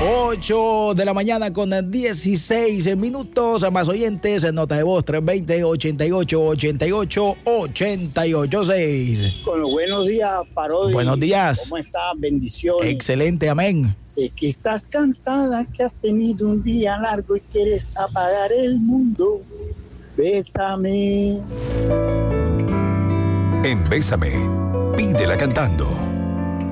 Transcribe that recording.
8 de la mañana con 16 minutos. Más oyentes, nota de voz 320-88-88-88-6. Con los buenos días, Parodi. Buenos días. ¿Cómo estás? Bendiciones. Excelente, amén. Sé que estás cansada, que has tenido un día largo y quieres apagar el mundo. Bésame. En Bésame, pídela cantando.